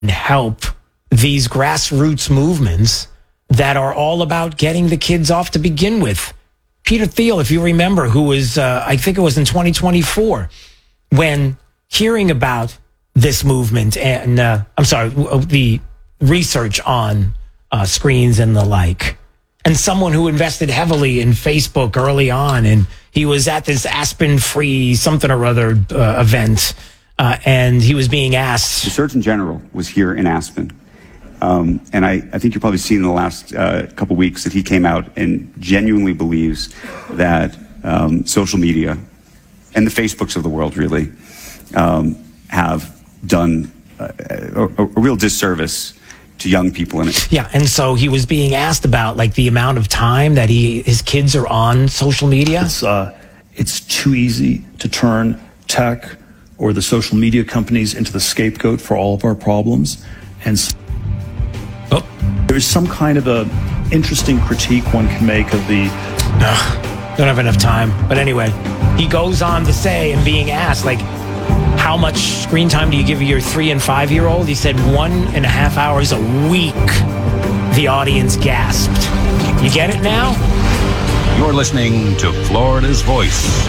help these grassroots movements that are all about getting the kids off to begin with. Peter Thiel, if you remember, who was, I think it was in 2024, when hearing about this movement and, the research on screens and the like, and someone who invested heavily in Facebook early on, and he was at this Aspen Free something or other event, and he was being asked. The Surgeon General was here in Aspen. And I think you've probably seen in the last couple weeks that he came out and genuinely believes that social media and the Facebooks of the world really have done a real disservice to young people in it. Yeah, and so he was being asked about like the amount of time that his kids are on social media. It's too easy to turn tech or the social media companies into the scapegoat for all of our problems. And there's some kind of a interesting critique one can make of the... Don't have enough time. But anyway, he goes on to say, and being asked, like, how much screen time do you give your 3 and 5 year old? He said 1.5 hours a week. The audience gasped. You get it now? You're listening to Florida's Voice.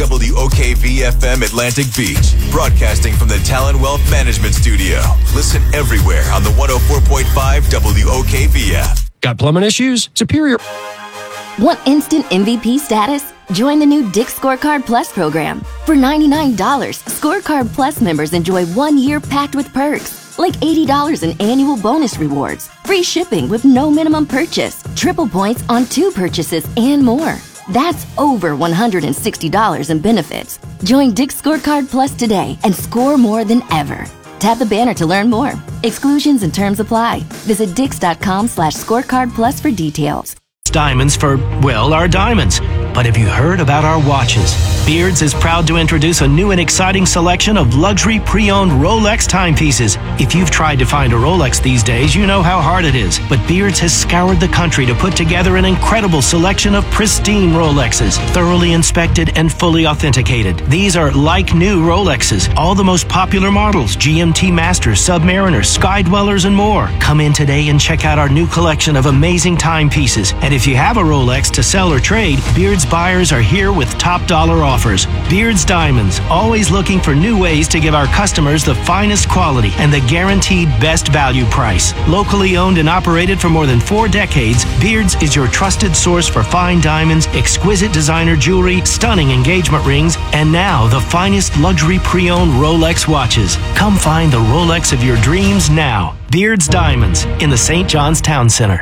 WOKV-FM Atlantic Beach, broadcasting from the Talon Wealth Management Studio. Listen everywhere on the 104.5 WOKV app. Got plumbing issues? Superior. Want instant MVP status? Join the new Dick's Scorecard Plus program. For $99, Scorecard Plus members enjoy 1 year packed with perks, like $80 in annual bonus rewards, free shipping with no minimum purchase, triple points on 2 purchases, and more. That's over $160 in benefits. Join Dick's Scorecard Plus today and score more than ever. Tap the banner to learn more. Exclusions and terms apply. Visit dix.com/scorecard plus for details. Diamonds for, well, our diamonds. But have you heard about our watches? Beards is proud to introduce a new and exciting selection of luxury pre-owned Rolex timepieces. If you've tried to find a Rolex these days, you know how hard it is. But Beards has scoured the country to put together an incredible selection of pristine Rolexes, thoroughly inspected and fully authenticated. These are like new Rolexes, all the most popular models, GMT Masters, Submariners, Sky Dwellers, and more. Come in today and check out our new collection of amazing timepieces. And if you have a Rolex to sell or trade, Beards buyers are here with top dollar offers. Beards Diamonds, always looking for new ways to give our customers the finest quality and the guaranteed best value price. Locally owned and operated for more than 4 decades, Beards is your trusted source for fine diamonds, exquisite designer jewelry, stunning engagement rings, and now the finest luxury pre-owned Rolex watches. Come find the Rolex of your dreams now. Beards Diamonds in the St. John's Town Center.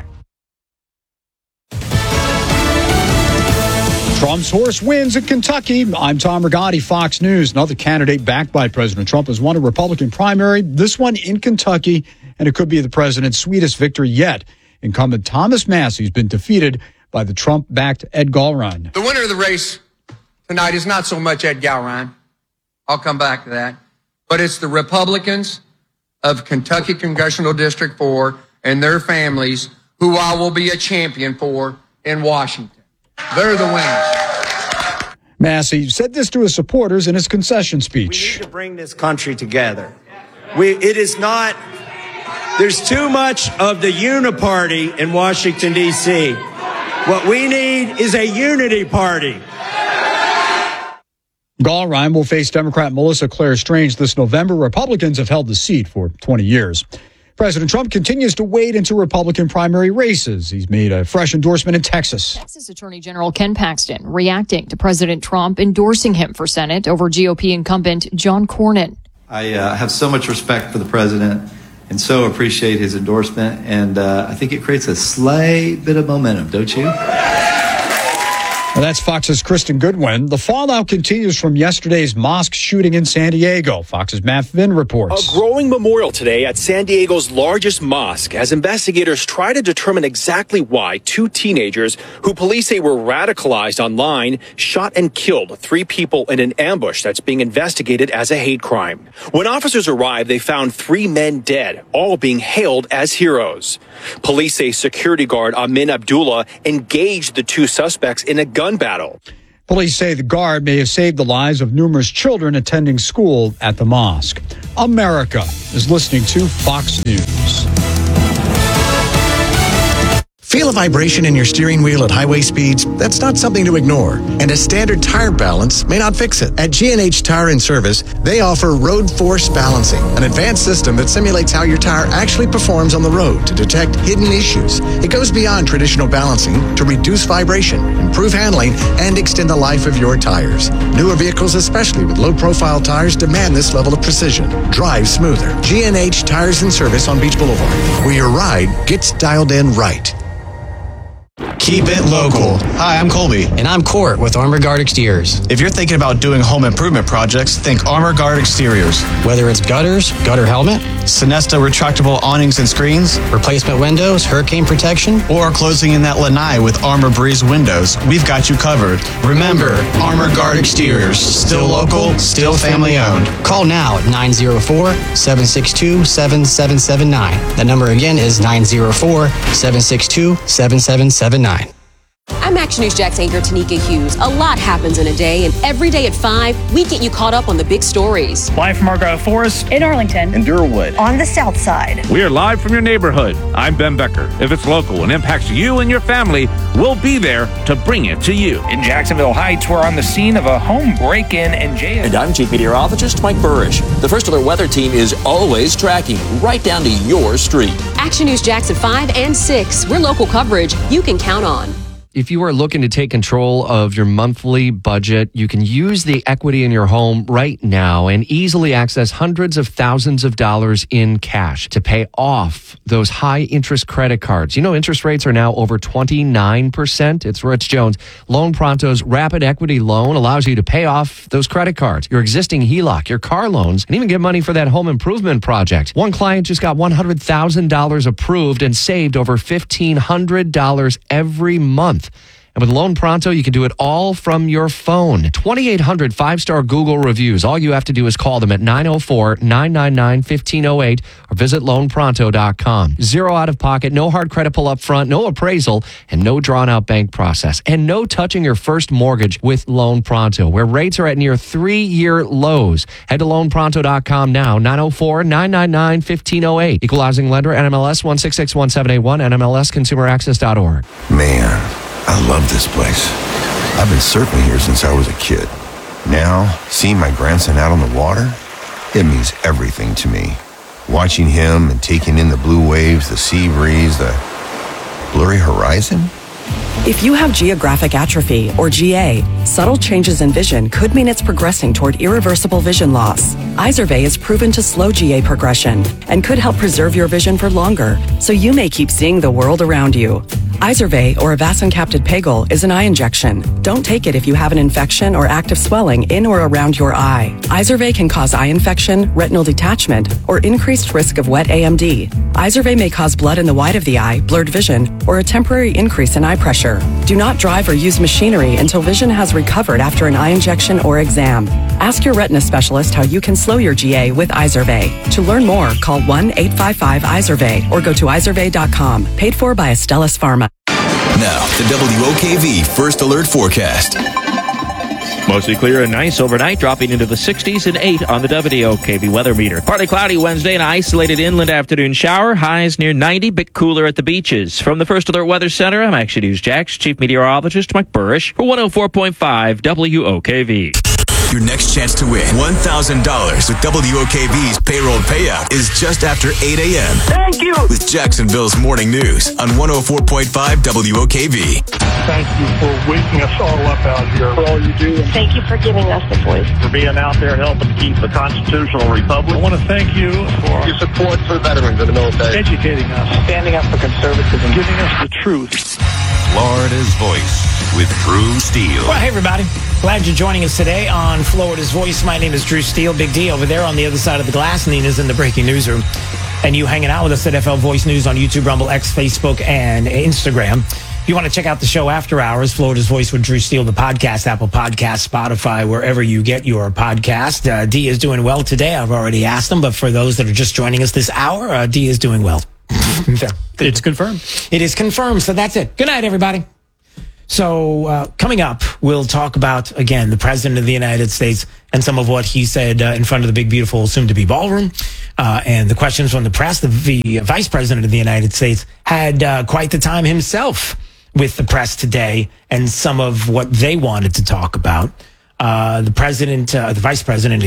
Trump's horse wins in Kentucky. I'm Tom Rigotti, Fox News. Another candidate backed by President Trump has won a Republican primary, this one in Kentucky, and it could be the president's sweetest victory yet. Incumbent Thomas Massey's been defeated by the Trump-backed Ed Gallrein. The winner of the race tonight is not so much Ed Gallrein. I'll come back to that. But it's the Republicans of Kentucky Congressional District 4 and their families who I will be a champion for in Washington. They're the winners. Massey said this to his supporters in his concession speech. We need to bring this country together. There's too much of the uniparty in Washington, D.C. What we need is a unity party. Gallrein will face Democrat Melissa Claire Strange this November. Republicans have held the seat for 20 years. President Trump continues to wade into Republican primary races. He's made a fresh endorsement in Texas. Texas Attorney General Ken Paxton reacting to President Trump endorsing him for Senate over GOP incumbent John Cornyn. I have so much respect for the president and so appreciate his endorsement. And I think it creates a slight bit of momentum, don't you? Well, that's Fox's Kristen Goodwin. The fallout continues from yesterday's mosque shooting in San Diego. Fox's Matt Finn reports. A growing memorial today at San Diego's largest mosque as investigators try to determine exactly why 2 teenagers who police say were radicalized online shot and killed 3 people in an ambush that's being investigated as a hate crime. When officers arrived, they found 3 men dead, all being hailed as heroes. Police say security guard Amin Abdullah engaged the 2 suspects in a gun battle. Police say the guard may have saved the lives of numerous children attending school at the mosque. America is listening to Fox News. Feel a vibration in your steering wheel at highway speeds? That's not something to ignore, and a standard tire balance may not fix it. At G&H Tire and Service, they offer Road Force Balancing, an advanced system that simulates how your tire actually performs on the road to detect hidden issues. It goes beyond traditional balancing to reduce vibration, improve handling, and extend the life of your tires. Newer vehicles, especially with low-profile tires, demand this level of precision. Drive smoother. G&H Tires and Service on Beach Boulevard, where your ride gets dialed in right. Keep it local. Hi, I'm Colby. And I'm Court with Armor Guard Exteriors. If you're thinking about doing home improvement projects, think Armor Guard Exteriors. Whether it's gutters, gutter helmet, Sinesta retractable awnings and screens, replacement windows, hurricane protection, or closing in that lanai with Armor Breeze windows, we've got you covered. Remember, Armor Guard Exteriors. Still local, still family owned. Call now at 904-762-7779. That number again is 904-762-7779. I'm Action News Jax anchor Tanika Hughes. A lot happens in a day, and every day at 5, we get you caught up on the big stories. Live from Argyle Forest, in Arlington, in Durwood, on the South Side. We are live from your neighborhood. I'm Ben Becker. If it's local and impacts you and your family, we'll be there to bring it to you. In Jacksonville Heights, we're on the scene of a home break-in and jail. And I'm Chief Meteorologist Mike Burrish. The First Alert Weather Team is always tracking right down to your street. Action News Jax at 5 and 6. We're local coverage you can count on. If you are looking to take control of your monthly budget, you can use the equity in your home right now and easily access hundreds of thousands of dollars in cash to pay off those high interest credit cards. You know, interest rates are now over 29%. It's Rich Jones. Loan Pronto's Rapid Equity Loan allows you to pay off those credit cards, your existing HELOC, your car loans, and even get money for that home improvement project. One client just got $100,000 approved and saved over $1,500 every month. And with Loan Pronto, you can do it all from your phone. 2,800 5-star Google reviews. All you have to do is call them at 904-999-1508 or visit loanpronto.com. Zero out of pocket, no hard credit pull up front, no appraisal, and no drawn out bank process. And no touching your first mortgage with Loan Pronto, where rates are at near 3-year lows. Head to loanpronto.com now, 904-999-1508. Equalizing lender, NMLS 1661781, NMLSconsumeraccess.org. Man, I love this place. I've been surfing here since I was a kid. Now, seeing my grandson out on the water, it means everything to me. Watching him and taking in the blue waves, the sea breeze, the blurry horizon. If you have geographic atrophy, or GA, subtle changes in vision could mean it's progressing toward irreversible vision loss. Izervay is proven to slow GA progression and could help preserve your vision for longer, so you may keep seeing the world around you. Izervay, or avacincaptad pegol, is an eye injection. Don't take it if you have an infection or active swelling in or around your eye. Izervay can cause eye infection, retinal detachment, or increased risk of wet AMD. Izervay may cause blood in the white of the eye, blurred vision, or a temporary increase in eye pressure. Do not drive or use machinery until vision has recovered after an eye injection or exam. Ask your retina specialist how you can slow your GA with Izervay. To learn more, call 1-855-IZERVAY or go to izervay.com. Paid for by Astellas Pharma. Now, the WOKV First Alert Forecast. Mostly clear and nice overnight, dropping into the 60s and 8 on the WOKV weather meter. Partly cloudy Wednesday, an isolated inland afternoon shower. Highs near 90, bit cooler at the beaches. From the First Alert Weather Center, I'm Action News Jax, Chief Meteorologist Mike Burrish for 104.5 WOKV. Your next chance to win $1,000 with WOKV's payroll payout is just after 8 a.m. Thank you! With Jacksonville's Morning News on 104.5 WOKV. Thank you for waking us all up out here. For all you do. Thank you for giving us a voice. For being out there helping keep the constitutional republic. I want to thank you for your support for veterans in the military. Educating us. Standing up for conservatism. Giving us the truth. Florida's Voice with Drew Steele. Well, hey, everybody. Glad you're joining us today on Florida's Voice. My name is Drew Steele. Big D over there on the other side of the glass. Nina's in the breaking newsroom. And you hanging out with us at FL Voice News on YouTube, Rumble, X, Facebook, and Instagram. If you want to check out the show after hours, Florida's Voice with Drew Steele, the podcast, Apple Podcast, Spotify, wherever you get your podcast. D is doing well today. I've already asked him, but for those that are just joining us this hour, D is doing well. It's confirmed. It is confirmed, so that's it. Good night, everybody. So coming up, we'll talk about, again, the president of the United States and some of what he said in front of the big, beautiful, soon-to-be ballroom. And the questions from the press. The vice president of the United States had quite the time himself with the press today and some of what they wanted to talk about. The vice president,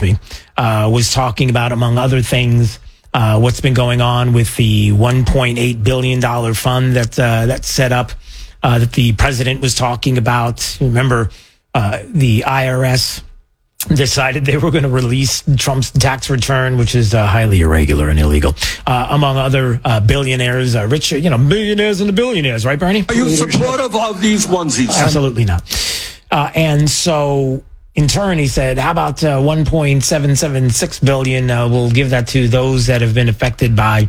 was talking about, among other things, what's been going on with the $1.8 billion fund that's set up. That the president was talking about. Remember, the IRS decided they were going to release Trump's tax return, which is highly irregular and illegal, among other billionaires, rich, millionaires and the billionaires, right, Bernie? Are you supportive of these onesies? Absolutely not. And so, in turn, he said, how about $1.776 billion? We'll give that to those that have been affected by,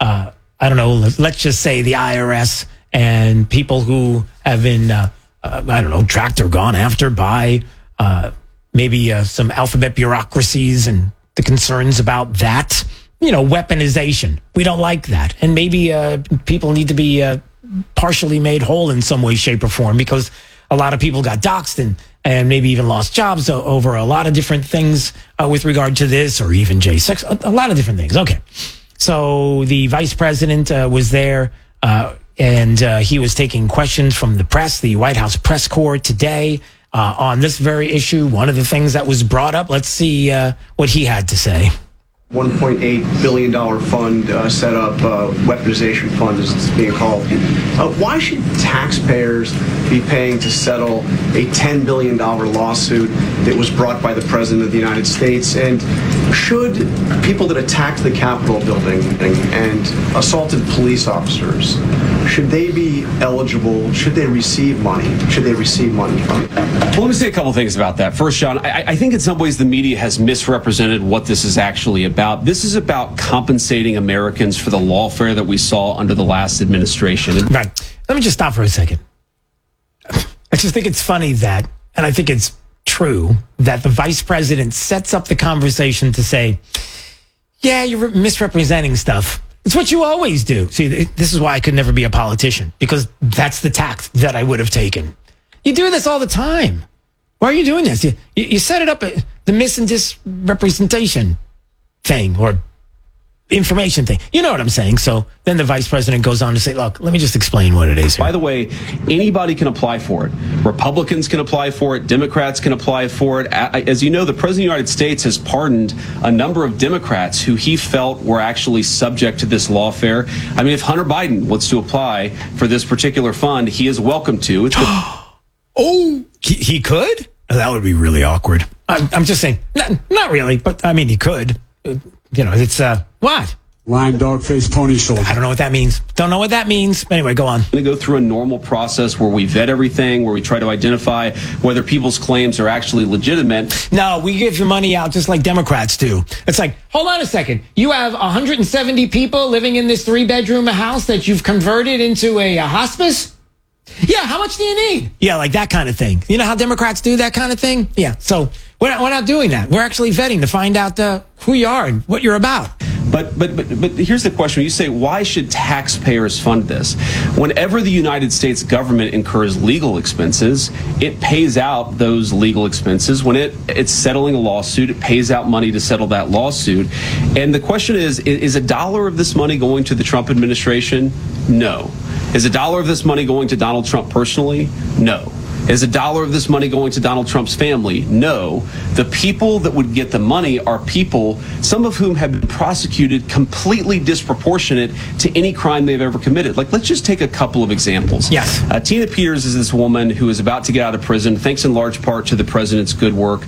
let's just say the IRS and people who have been, tracked or gone after by maybe some alphabet bureaucracies and the concerns about that. Weaponization. We don't like that. And maybe people need to be partially made whole in some way, shape, or form, because a lot of people got doxxed and maybe even lost jobs over a lot of different things with regard to this, or even J6, a lot of different things. Okay. So the vice president was there. And he was taking questions from the press, the White House press corps today on this very issue. One of the things that was brought up, let's see what he had to say. $1.8 billion fund set up, weaponization fund as it's being called. Why should taxpayers be paying to settle a $10 billion lawsuit that was brought by the President of the United States? And should people that attacked the Capitol building and assaulted police officers, should they be eligible? Should they receive money? Should they receive money from it? Well, let me say a couple things about that. First, Sean, I think in some ways the media has misrepresented what this is actually about. This is about compensating Americans for the lawfare that we saw under the last administration. Right. Let me just stop for a second. I just think it's funny that, and I think it's true, that the vice president sets up the conversation to say, yeah, you're misrepresenting stuff. It's what you always do. See, this is why I could never be a politician, because that's the tact that I would have taken. You do this all the time. Why are you doing this? You set it up, the mis and disrepresentation thing, or information thing. You know what I'm saying? So then the vice president goes on to say, look, let me just explain what it is here. By the way, anybody can apply for it. Republicans can apply for it. Democrats can apply for it. As you know, the President of the United States has pardoned a number of Democrats who he felt were actually subject to this lawfare. I mean, if Hunter Biden wants to apply for this particular fund, he is welcome to. Oh, he could? That would be really awkward. I'm just saying, not really, but I mean, he could. It's what? Lime, dog face, pony shoulder. I don't know what that means. Don't know what that means. But anyway, go on. We go through a normal process where we vet everything, where we try to identify whether people's claims are actually legitimate. No, we give your money out just like Democrats do. It's like, hold on a second. You have 170 people living in this 3-bedroom house that you've converted into a hospice? Yeah, how much do you need? Yeah, like that kind of thing. You know how Democrats do that kind of thing? Yeah, so we're not doing that. We're actually vetting to find out who you are and what you're about. But here's the question. You say, why should taxpayers fund this? Whenever the United States government incurs legal expenses, it pays out those legal expenses. When it's settling a lawsuit, it pays out money to settle that lawsuit. And the question is $1 of this money going to the Trump administration? No. Is $1 of this money going to Donald Trump personally? No. Is $1 of this money going to Donald Trump's family? No. The people that would get the money are people, some of whom have been prosecuted completely disproportionate to any crime they've ever committed. Like, let's just take a couple of examples. Yes. Tina Peters is this woman who is about to get out of prison, thanks in large part to the president's good work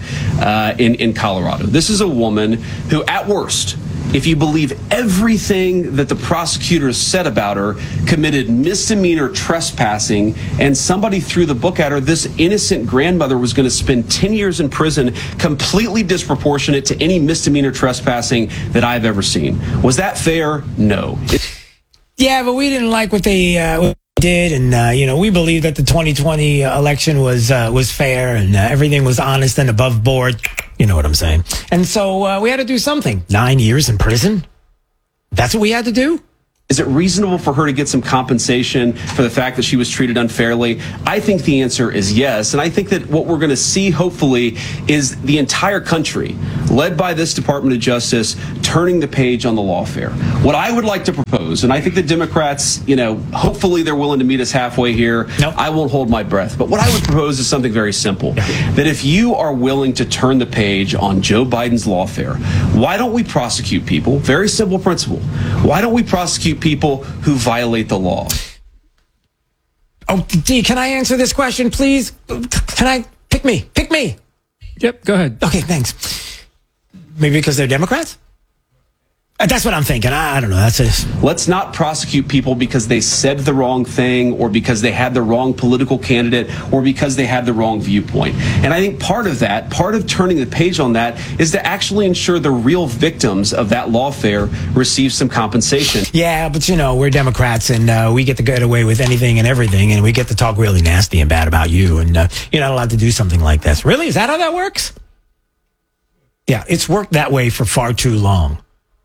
in Colorado. This is a woman who, at worst, if you believe everything that the prosecutors said about her, committed misdemeanor trespassing, and somebody threw the book at her, this innocent grandmother was going to spend 10 years in prison, completely disproportionate to any misdemeanor trespassing that I've ever seen. Was that fair? No. Yeah, but we didn't like what they did, and we believe that the 2020 election was fair and everything was honest and above board. You know what I'm saying? And so we had to do something. 9 years in prison? That's what we had to do? Is it reasonable for her to get some compensation for the fact that she was treated unfairly? I think the answer is yes. And I think that what we're going to see, hopefully, is the entire country, led by this Department of Justice, turning the page on the lawfare. What I would like to propose, and I think the Democrats, hopefully they're willing to meet us halfway here. Nope. I won't hold my breath. But what I would propose is something very simple. That if you are willing to turn the page on Joe Biden's lawfare, why don't we prosecute people? Very simple principle. Why don't we prosecute people who violate the law? Oh, D, can I answer this question, please? Can I? Pick me. Yep, go ahead. Okay, thanks. Maybe because they're Democrats? That's what I'm thinking. I don't know. That's it. Let's not prosecute people because they said the wrong thing or because they had the wrong political candidate or because they had the wrong viewpoint. And I think part of turning the page on that is to actually ensure the real victims of that lawfare receive some compensation. Yeah, but we're Democrats and we get to get away with anything and everything, and we get to talk really nasty and bad about you, and you're not allowed to do something like this. Really? Is that how that works? Yeah, it's worked that way for far too long.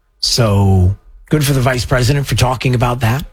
So good for the vice president for talking about that.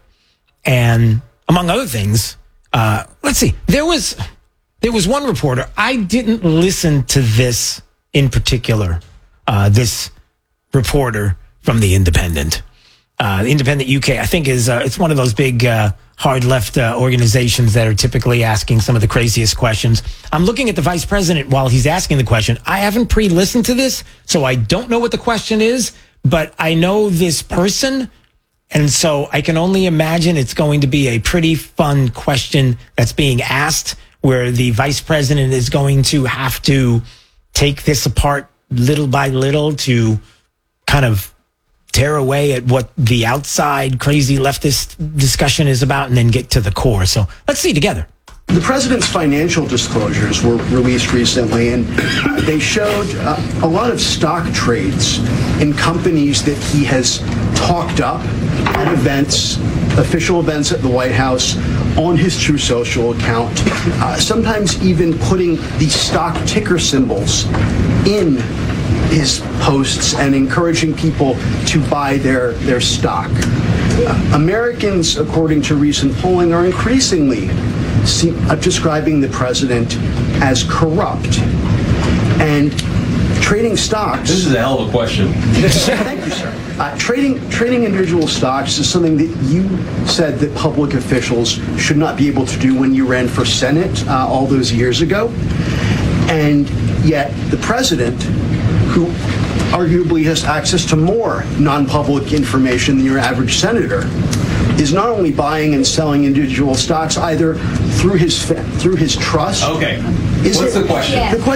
And among other things, let's see, there was one reporter. I didn't listen to this in particular, this reporter from The Independent. The Independent UK, I think it's one of those big hard left organizations that are typically asking some of the craziest questions. I'm looking at the vice president while he's asking the question. I haven't pre-listened to this, so I don't know what the question is. But I know this person, and so I can only imagine it's going to be a pretty fun question that's being asked, where the vice president is going to have to take this apart little by little to kind of tear away at what the outside crazy leftist discussion is about and then get to the core. So let's see together. The president's financial disclosures were released recently, and they showed a lot of stock trades in companies that he has talked up at events, official events at the White House, on his True Social account, sometimes even putting the stock ticker symbols in his posts and encouraging people to buy their stock. Americans, according to recent polling, are increasingly describing the president as corrupt. And trading stocks... This is a hell of a question. Thank you, sir. Trading individual stocks is something that you said that public officials should not be able to do when you ran for Senate all those years ago. And yet the president, who arguably has access to more non-public information than your average senator, is not only buying and selling individual stocks either through his trust. Okay. What's the question? Yeah. The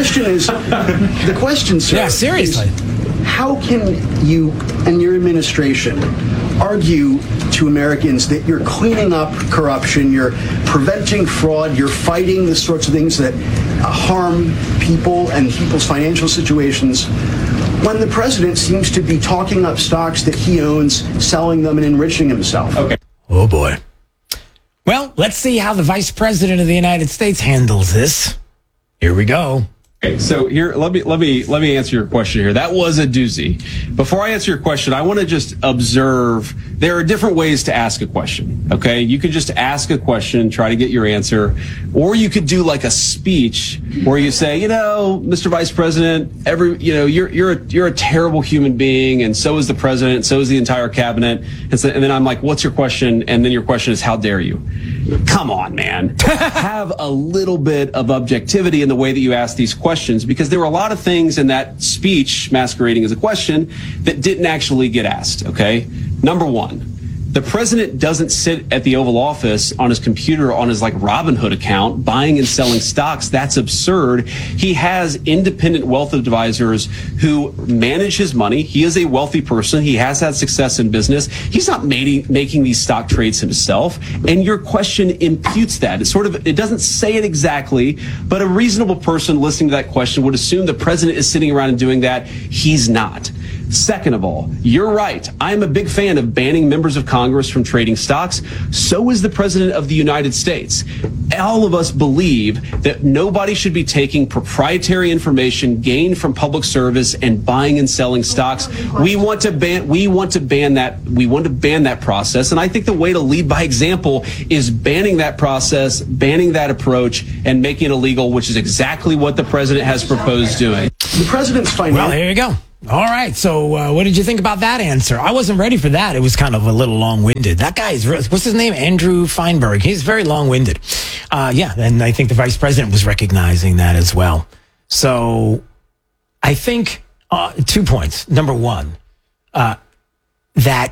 question, sir. Yeah, seriously. How can you and your administration argue to Americans that you're cleaning up corruption, you're preventing fraud, you're fighting the sorts of things that harm people and people's financial situations, when the president seems to be talking up stocks that he owns, selling them, and enriching himself? Okay. Oh, boy. Well, let's see how the vice president of the United States handles this. Here we go. Okay, so here, let me answer your question here. That was a doozy. Before I answer your question, I want to just observe there are different ways to ask a question. Okay, you could just ask a question, try to get your answer, or you could do like a speech where you say, Mr. Vice President, you're a terrible human being, and so is the president, so is the entire cabinet, and then I'm like, what's your question? And then your question is, how dare you? Come on, man. Have a little bit of objectivity in the way that you ask these questions, because there were a lot of things in that speech masquerading as a question that didn't actually get asked, okay? Number one, the president doesn't sit at the Oval Office on his computer on his Robinhood account buying and selling stocks. That's absurd. He has independent wealth advisors who manage his money. He is a wealthy person. He has had success in business. He's not making these stock trades himself. And your question imputes that. It doesn't say it exactly, but a reasonable person listening to that question would assume the president is sitting around and doing that. He's not. Second of all, you're right. I'm a big fan of banning members of Congress from trading stocks. So is the President of the United States. All of us believe that nobody should be taking proprietary information gained from public service and buying and selling stocks. We want to ban that process. And I think the way to lead by example is banning that process, banning that approach, and making it illegal, which is exactly what the president has proposed doing. The president's financial... Well, here you go. All right. So what did you think about that answer? I wasn't ready for that. It was kind of a little long-winded. That guy is, what's his name? Andrew Feinberg. He's very long-winded. Yeah. And I think the vice president was recognizing that as well. So I think 2 points. Number one, that the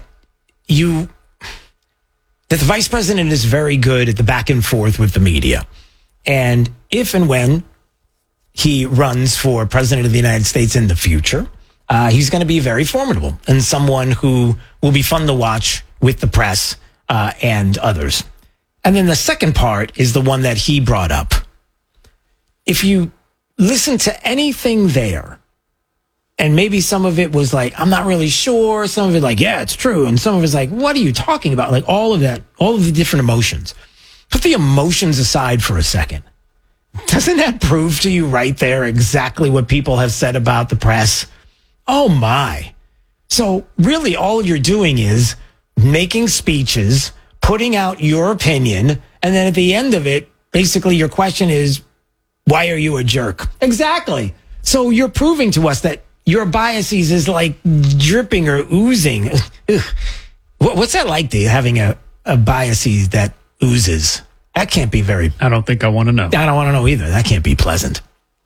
vice president is very good at the back and forth with the media. And if and when he runs for president of the United States in the future, he's going to be very formidable and someone who will be fun to watch with the press and others. And then the second part is the one that he brought up. If you listen to anything there, and maybe some of it was like, I'm not really sure. Some of it like, yeah, it's true. And some of it's like, what are you talking about? Like all of that, all of the different emotions. Put the emotions aside for a second. Doesn't that prove to you right there exactly what people have said about the press? Oh my. So really all you're doing is making speeches, putting out your opinion, and then at the end of it, basically your question is, why are you a jerk? Exactly. So you're proving to us that your biases is like dripping or oozing. What's that like, dude, having a biases that oozes? That can't be very... I don't think I want to know. I don't want to know either. That can't be pleasant.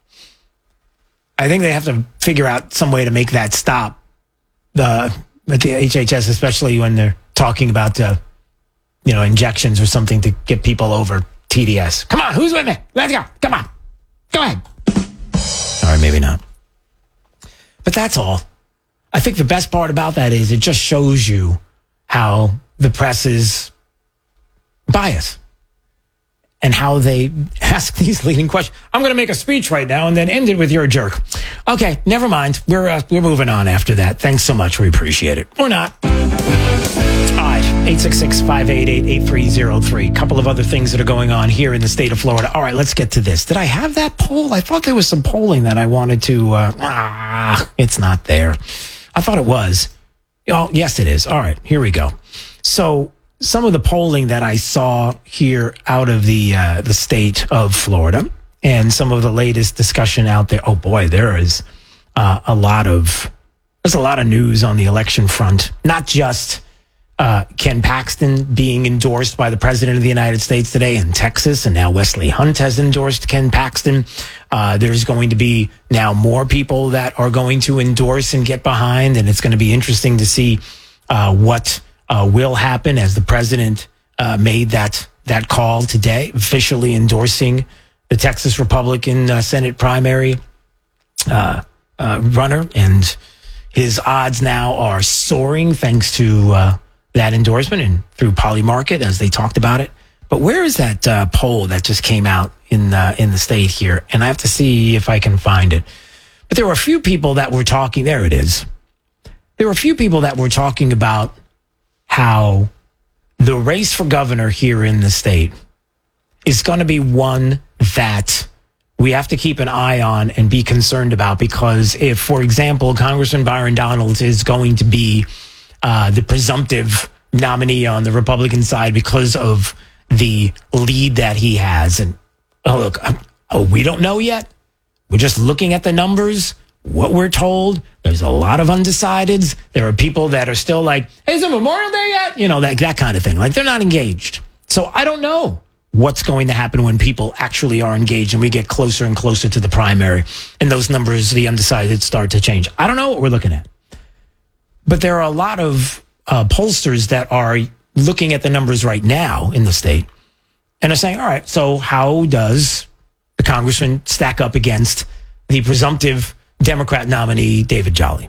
I think they have to figure out some way to make that stop at the HHS, especially when they're talking about, injections or something to get people over TDS. Come on, who's with me? Let's go. Come on. Go ahead. All right, maybe not. But that's all. I think the best part about that is it just shows you how the press is biased and how they ask these leading questions. I'm going to make a speech right now and then end it with you're a jerk. Okay, never mind. We're moving on after that. Thanks so much. We appreciate it. Or not. All right, 866-588-8303. Couple of other things that are going on here in the state of Florida. All right, let's get to this. Did I have that poll? I thought there was some polling that I wanted to... it's not there. I thought it was. Oh, yes, it is. All right, here we go. So some of the polling that I saw here out of the state of Florida and some of the latest discussion out there. Oh boy, there's a lot of news on the election front. Not just Ken Paxton being endorsed by the president of the United States today in Texas, and now Wesley Hunt has endorsed Ken Paxton. There's going to be now more people that are going to endorse and get behind, and it's going to be interesting to see what will happen as the president made that call today, officially endorsing the Texas Republican Senate primary runner. And his odds now are soaring thanks to that endorsement and through Polymarket as they talked about it. But where is that poll that just came out in the state here? And I have to see if I can find it. But there were a few people that were talking. There it is. There were a few people that were talking about how the race for governor here in the state is going to be one that we have to keep an eye on and be concerned about, because if, for example, Congressman Byron Donalds is going to be the presumptive nominee on the Republican side because of the lead that he has. And we don't know yet. We're just looking at the numbers. What we're told, there's a lot of undecideds. There are people that are still like, hey, is it Memorial Day yet? That kind of thing. Like, they're not engaged. So I don't know what's going to happen when people actually are engaged and we get closer and closer to the primary and those numbers, the undecided, start to change. I don't know what we're looking at. But there are a lot of pollsters that are looking at the numbers right now in the state and are saying, all right, so how does the congressman stack up against the presumptive Democrat nominee, David Jolly?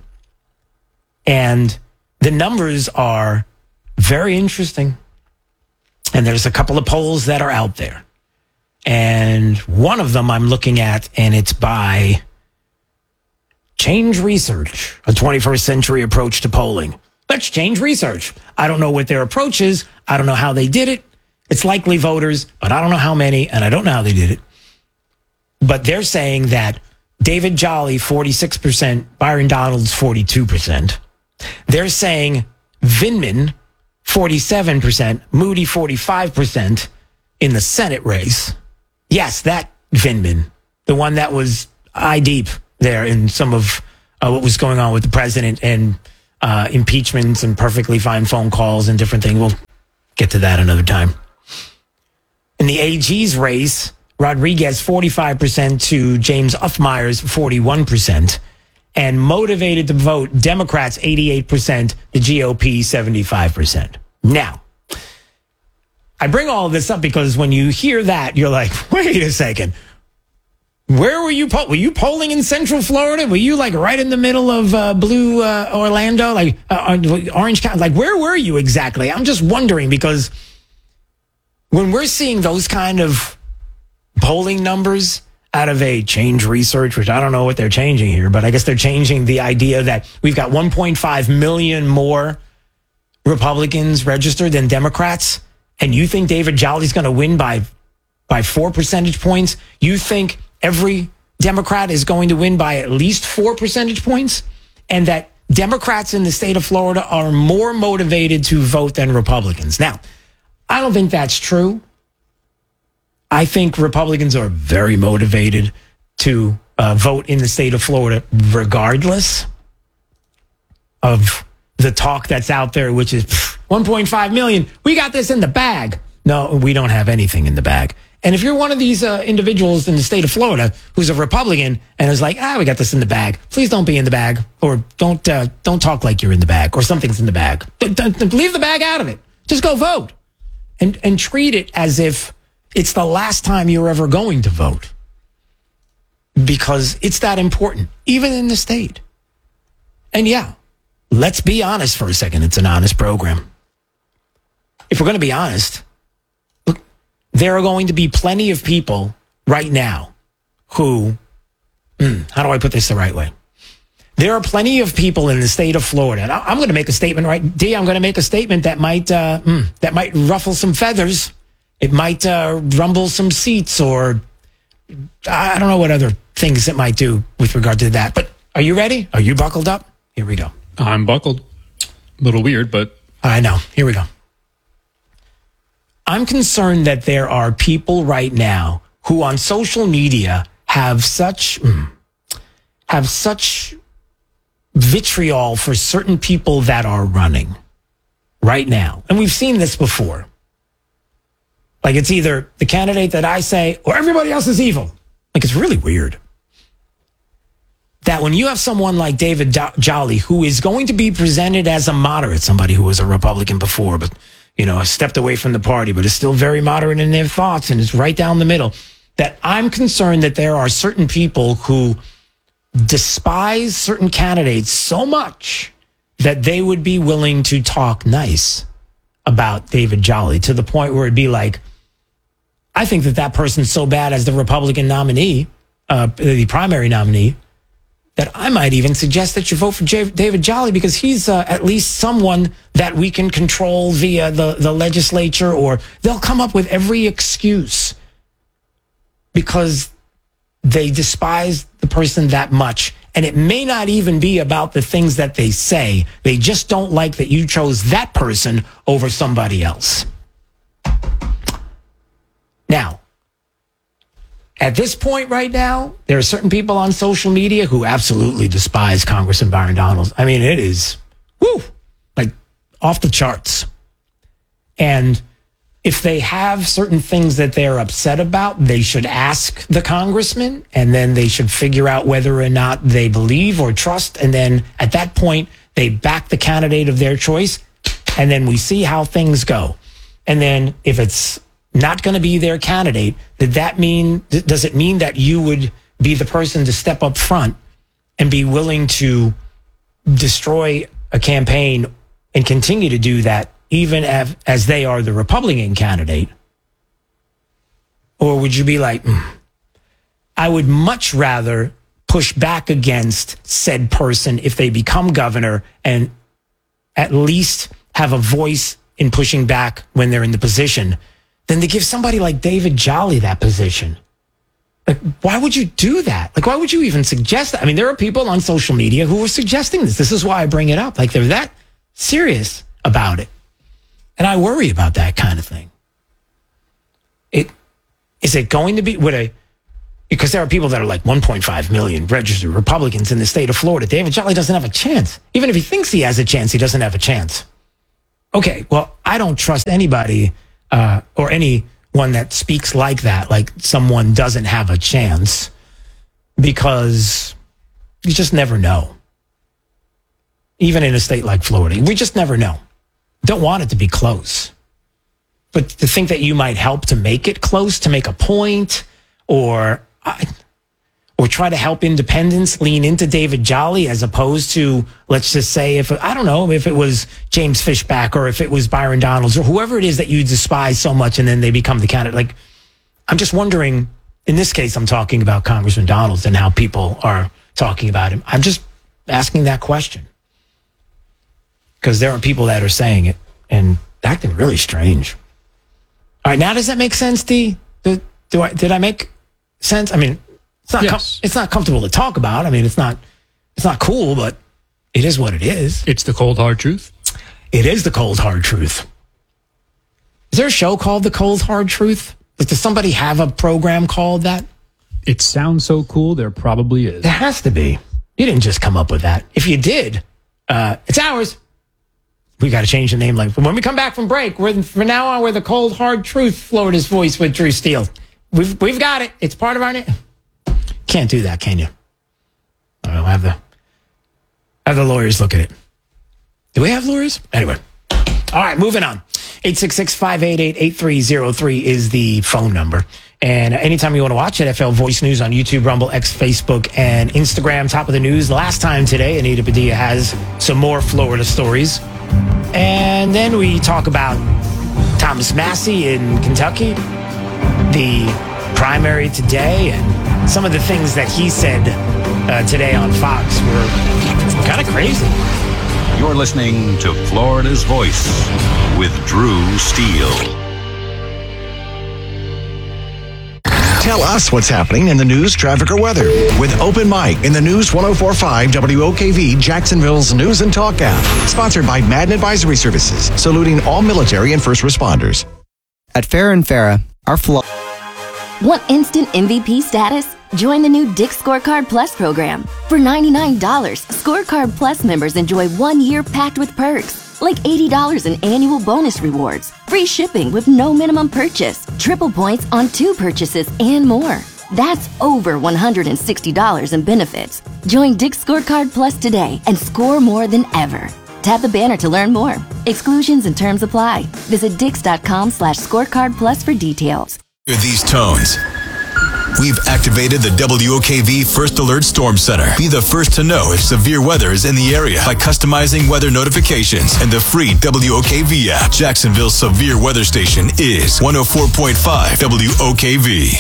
And the numbers are very interesting. And there's a couple of polls that are out there. And one of them I'm looking at, and it's by change research, a 21st century approach to polling. Let's change research. I don't know what their approach is. I don't know how they did it. It's likely voters, but I don't know how many, and I don't know how they did it. But they're saying that David Jolly, 46%, Byron Donalds, 42%. They're saying Vindman, 47%, Moody, 45% in the Senate race. Yes, that Vindman, the one that was eye deep there in some of what was going on with the president and impeachments and perfectly fine phone calls and different things. We'll get to that another time. In the AG's race, Rodriguez 45% to James Uthmeyer's 41%. And motivated to vote, Democrats 88%, the GOP 75%. Now, I bring all of this up because when you hear that, you're like, wait a second. Where were you? Were you polling in Central Florida? Were you like right in the middle of blue Orlando, like Orange County? Like, where were you exactly? I'm just wondering because when we're seeing those kind of polling numbers out of a change research, which I don't know what they're changing here, but I guess they're changing the idea that we've got 1.5 million more Republicans registered than Democrats, and you think David Jolly's going to win by 4 percentage points? You think every Democrat is going to win by at least 4 percentage points, and that Democrats in the state of Florida are more motivated to vote than Republicans? Now, I don't think that's true. I think Republicans are very motivated to vote in the state of Florida, regardless of the talk that's out there, which is 1.5 million. We got this in the bag. No, we don't have anything in the bag. And if you're one of these individuals in the state of Florida who's a Republican and is like, we got this in the bag, please don't be in the bag, or don't talk like you're in the bag, or something's in the bag. Leave the bag out of it. Just go vote and treat it as if it's the last time you're ever going to vote, because it's that important, even in the state. And yeah, let's be honest for a second. It's an honest program. If we're going to be honest, look, there are going to be plenty of people right now who, how do I put this the right way? There are plenty of people in the state of Florida. And I'm going to make a statement, right? D, I'm going to make a statement that might ruffle some feathers. It might rumble some seats, or I don't know what other things it might do with regard to that. But are you ready? Are you buckled up? Here we go. I'm buckled. A little weird, but... I know. Here we go. I'm concerned that there are people right now who on social media have such vitriol for certain people that are running right now. And we've seen this before. Like, it's either the candidate that I say or everybody else is evil. Like, it's really weird that when you have someone like David Jolly, who is going to be presented as a moderate, somebody who was a Republican before, but, stepped away from the party, but is still very moderate in their thoughts and is right down the middle, that I'm concerned that there are certain people who despise certain candidates so much that they would be willing to talk nice about David Jolly, to the point where it'd be like, I think that person's so bad as the Republican nominee, the primary nominee, that I might even suggest that you vote for David Jolly, because he's at least someone that we can control via the legislature, or they'll come up with every excuse because they despise the person that much. And it may not even be about the things that they say. They just don't like that you chose that person over somebody else. Now, at this point right now, there are certain people on social media who absolutely despise Congressman Byron Donalds. I mean, it is, like off the charts. And if they have certain things that they're upset about, they should ask the congressman, and then they should figure out whether or not they believe or trust. And then at that point, they back the candidate of their choice, and then we see how things go. And then if it's not going to be their candidate, does it mean that you would be the person to step up front and be willing to destroy a campaign and continue to do that even as they are the Republican candidate? Or would you be like, I would much rather push back against said person if they become governor and at least have a voice in pushing back when they're in the position than to give somebody like David Jolly that position. Like, why would you do that? Like, why would you even suggest that? I mean, there are people on social media who are suggesting this. This is why I bring it up. Like, they're that serious about it. And I worry about that kind of thing. Is it going to be, because there are people that are like 1.5 million registered Republicans in the state of Florida. David Jolly doesn't have a chance. Even if he thinks he has a chance, he doesn't have a chance. Okay, well, I don't trust anybody or anyone that speaks like that, like someone doesn't have a chance, because you just never know. Even in a state like Florida, we just never know. Don't want it to be close. But to think that you might help to make it close, to make a point, or try to help independents lean into David Jolly as opposed to, let's just say, if it was James Fishback or if it was Byron Donalds or whoever it is that you despise so much and then they become the candidate. Like, I'm just wondering, in this case, I'm talking about Congressman Donalds and how people are talking about him. I'm just asking that question because there are people that are saying it and acting really strange. All right, now does that make sense, D? Did I make sense? I mean, it's not it's not comfortable to talk about. I mean, it's not cool, but it is what it is. It's the cold, hard truth. It is the cold, hard truth. Is there a show called The Cold, Hard Truth? Does somebody have a program called that? It sounds so cool. There probably is. There has to be. You didn't just come up with that. If you did, it's ours. We got to change the name. Like, when we come back from break, from now on, we're The Cold, Hard Truth, Florida's Voice with Drew Steele. We've got it. It's part of our name. Can't do that, can you? I'll have the lawyers look at it. Do we have lawyers? Anyway. All right, moving on. 866-588-8303 is the phone number. And anytime you want to watch NFL Voice News on YouTube, Rumble, X, Facebook, and Instagram. Top of the news last time today, Anita Padilla has some more Florida stories. And then we talk about Thomas Massey in Kentucky, the primary today, and some of the things that he said today on Fox were kind of crazy. You're listening to Florida's Voice with Drew Steele. Tell us what's happening in the news, traffic, or weather with Open Mic in the News 104.5 WOKV, Jacksonville's News and Talk app. Sponsored by Madden Advisory Services, saluting all military and first responders. At Farrah & Farrah, our Want instant MVP status? Join the new Dick's Scorecard Plus program. For $99, Scorecard Plus members enjoy 1 year packed with perks, like $80 in annual bonus rewards, free shipping with no minimum purchase, triple points on 2 purchases, and more. That's over $160 in benefits. Join Dick's Scorecard Plus today and score more than ever. Tap the banner to learn more. Exclusions and terms apply. Visit Dix.com/scorecard plus for details. These tones. We've activated the WOKV First Alert Storm Center. Be the first to know if severe weather is in the area by customizing weather notifications and the free WOKV app. Jacksonville's severe weather station is 104.5 WOKV.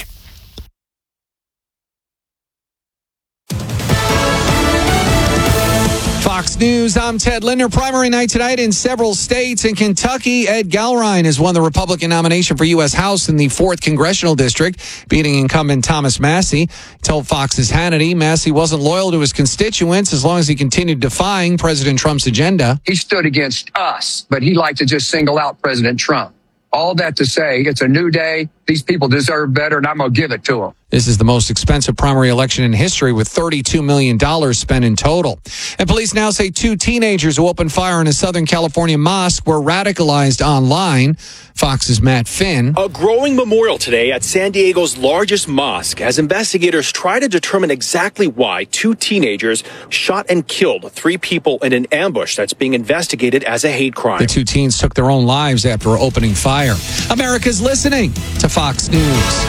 Fox News, I'm Ted Linder. Primary night tonight in several states. In Kentucky, Ed Galrine has won the Republican nomination for U.S. House in the 4th Congressional District, beating incumbent Thomas Massey. He told Fox's Hannity Massey wasn't loyal to his constituents as long as he continued defying President Trump's agenda. He stood against us, but he liked to just single out President Trump. All that to say, it's a new day. These people deserve better, and I'm going to give it to them. This is the most expensive primary election in history, with $32 million spent in total. And police now say 2 teenagers who opened fire in a Southern California mosque were radicalized online. Fox's Matt Finn. A growing memorial today at San Diego's largest mosque as investigators try to determine exactly why 2 teenagers shot and killed 3 people in an ambush that's being investigated as a hate crime. The 2 teens took their own lives after opening fire. America's listening to Fox News.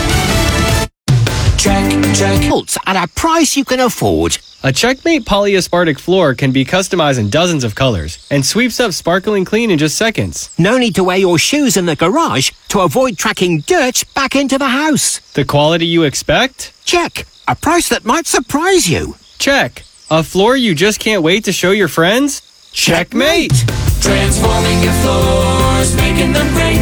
Check. At a price you can afford. A Checkmate polyaspartic floor can be customized in dozens of colors and sweeps up sparkling clean in just seconds. No need to wear your shoes in the garage to avoid tracking dirt back into the house. The quality you expect? Check. A price that might surprise you. Check. A floor you just can't wait to show your friends? Checkmate! Transforming your floors, making them great.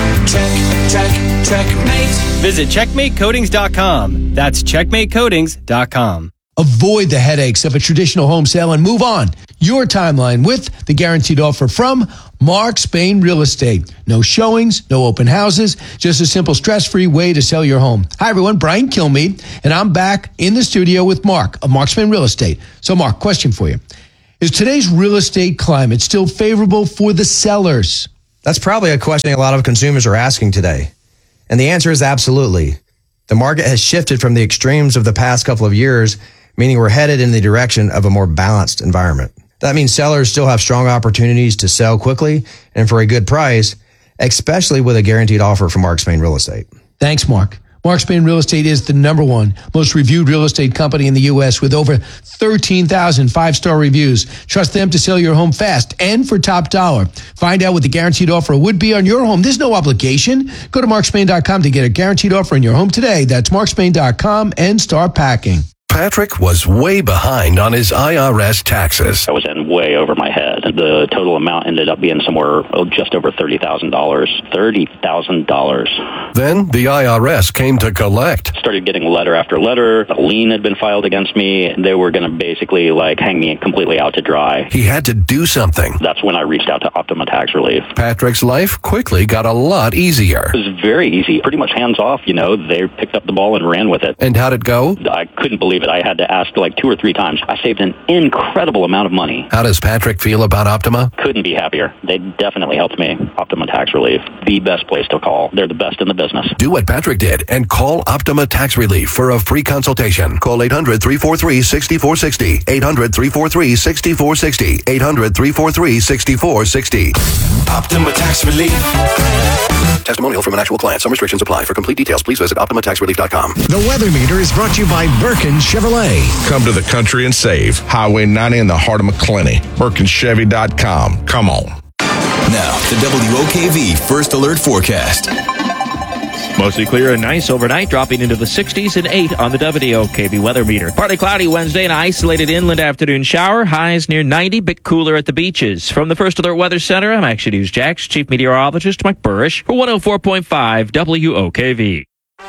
Checkmate. Visit CheckmateCoatings.com. That's CheckmateCoatings.com. Avoid the headaches of a traditional home sale and move on your timeline with the guaranteed offer from Mark Spain Real Estate. No showings, no open houses, just a simple stress-free way to sell your home. Hi, everyone. Brian Kilmeade, and I'm back in the studio with Mark of Mark Spain Real Estate. So, Mark, question for you. Is today's real estate climate still favorable for the sellers? That's probably a question a lot of consumers are asking today. And the answer is absolutely. The market has shifted from the extremes of the past couple of years, meaning we're headed in the direction of a more balanced environment. That means sellers still have strong opportunities to sell quickly and for a good price, especially with a guaranteed offer from Mark Spain Real Estate. Thanks, Mark. Mark Spain Real Estate is the #1 most reviewed real estate company in the U.S. with over 13,000 five-star reviews. Trust them to sell your home fast and for top dollar. Find out what the guaranteed offer would be on your home. There's no obligation. Go to markspain.com to get a guaranteed offer on your home today. That's markspain.com and start packing. Patrick was way behind on his IRS taxes. I was in way over my head. The total amount ended up being somewhere just over $30,000. $30,000. Then the IRS came to collect. Started getting letter after letter. A lien had been filed against me. They were going to basically hang me completely out to dry. He had to do something. That's when I reached out to Optima Tax Relief. Patrick's life quickly got a lot easier. It was very easy. Pretty much hands off, They picked up the ball and ran with it. And how'd it go? I couldn't believe it. I had to ask 2 or 3 times. I saved an incredible amount of money. How does Patrick feel about Optima? Couldn't be happier. They definitely helped me. Optima Tax Relief, the best place to call. They're the best in the business. Do what Patrick did and call Optima Tax Relief for a free consultation. Call 800-343-6460. 800-343-6460. 800-343-6460. Optima Tax Relief. Testimonial from an actual client. Some restrictions apply. For complete details, please visit OptimaTaxRelief.com. The Weather Meter is brought to you by Birkin Chevrolet. Come to the country and save. Highway 90 in the heart of McClenny. BirkinChevy.com. Come on. Now, the WOKV First Alert Forecast. Mostly clear and nice overnight, dropping into the 60s and 8 on the WOKV weather meter. Partly cloudy Wednesday, an isolated inland afternoon shower. Highs near 90, bit cooler at the beaches. From the First Alert Weather Center, I'm Action News Jax Chief Meteorologist Mike Burrish for 104.5 WOKV.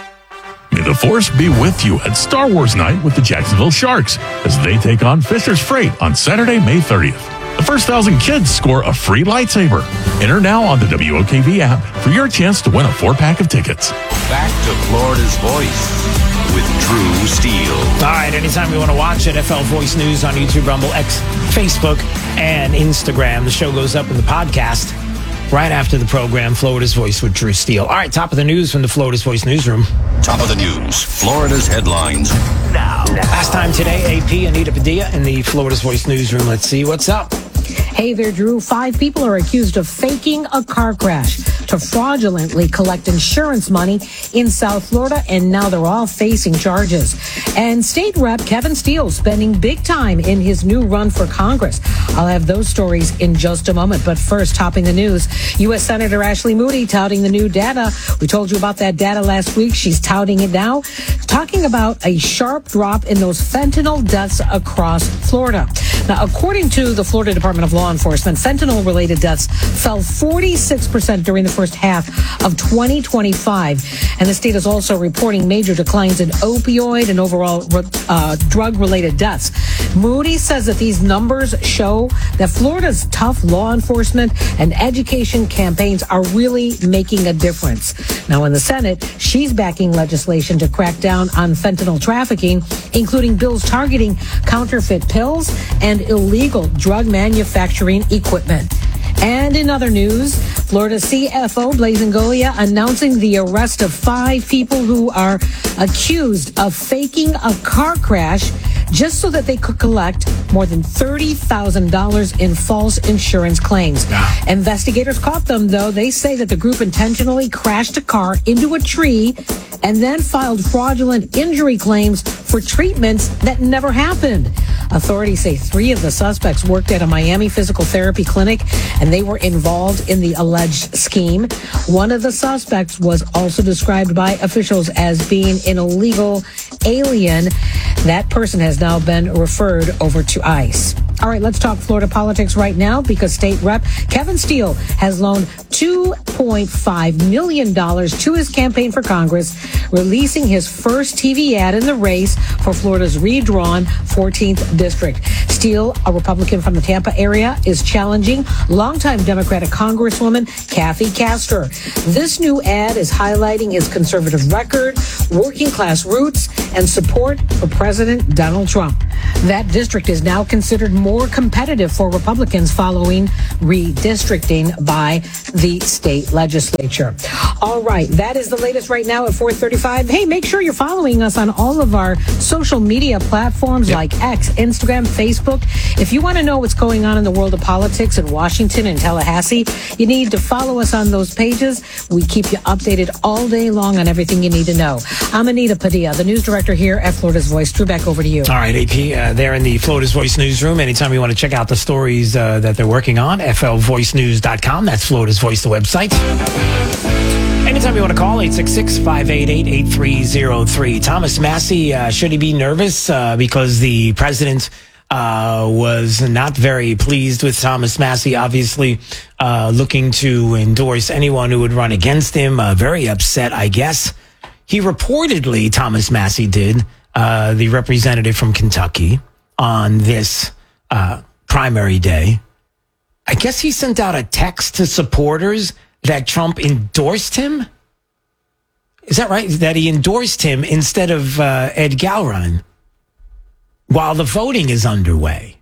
May the Force be with you at Star Wars Night with the Jacksonville Sharks as they take on Fisher's Freight on Saturday, May 30th. The first 1,000 kids score a free lightsaber. Enter now on the WOKV app for your chance to win a 4-pack of tickets. Back to Florida's Voice with Drew Steele. All right, anytime you want to watch NFL Voice News on YouTube, Rumble, X, Facebook, and Instagram, the show goes up in the podcast right after the program, Florida's Voice with Drew Steele. All right, top of the news from the Florida's Voice newsroom. Top of the news, Florida's headlines. Now. Last time today, AP Anita Padilla in the Florida's Voice newsroom. Let's see what's up. Hey there, Drew. 5 people are accused of faking a car crash to fraudulently collect insurance money in South Florida, and now they're all facing charges. And State Rep Kevin Steele spending big time in his new run for Congress. I'll have those stories in just a moment. But first, topping the news, U.S. Senator Ashley Moody touting the new data. We told you about that data last week. She's touting it now, talking about a sharp drop in those fentanyl deaths across Florida. Now, according to the Florida Department of Law Enforcement, fentanyl-related deaths fell 46% during the first half of 2025. And the state is also reporting major declines in opioid and overall drug-related deaths. Moody says that these numbers show that Florida's tough law enforcement and education campaigns are really making a difference. Now, in the Senate, she's backing legislation to crack down on fentanyl trafficking, including bills targeting counterfeit pills and illegal drug manufacturing equipment. And in other news, Florida CFO Blazing Golia announcing the arrest of 5 people who are accused of faking a car crash just so that they could collect more than $30,000 in false insurance claims. Investigators caught them, though. They say that the group intentionally crashed a car into a tree and then filed fraudulent injury claims for treatments that never happened. Authorities say 3 of the suspects worked at a Miami physical therapy clinic, and they were involved in the alleged scheme. One of the suspects was also described by officials as being an illegal alien. That person has now been referred over to ICE. All right, let's talk Florida politics right now, because State Rep Kevin Steele has loaned $2.5 million to his campaign for Congress, releasing his first TV ad in the race for Florida's redrawn 14th district. Steele, a Republican from the Tampa area, is challenging longtime Democratic Congresswoman Kathy Castor. This new ad is highlighting his conservative record, working class roots, and support for President Donald Trump. That district is now considered more competitive for Republicans following redistricting by the state legislature. All right, that is the latest right now at 4:35. Hey, make sure you're following us on all of our social media platforms like X, Instagram, Facebook. If you want to know what's going on in the world of politics in Washington and Tallahassee, you need to follow us on those pages. We keep you updated all day long on everything you need to know. I'm Anita Padilla, the news director here at Florida's Voice. Drew, back over to you. All right, AP, there in the Florida's Voice newsroom. Anytime you want to check out the stories that they're working on, flvoicenews.com. That's Florida's Voice, the website. Anytime you want to call, 866-588-8303. Thomas Massie, should he be nervous because the president was not very pleased with Thomas Massie, obviously looking to endorse anyone who would run against him, very upset, I guess. He reportedly, Thomas Massie did, the representative from Kentucky, on this primary day. I guess he sent out a text to supporters that Trump endorsed him. Is that right? That he endorsed him instead of Ed Gowron while the voting is underway.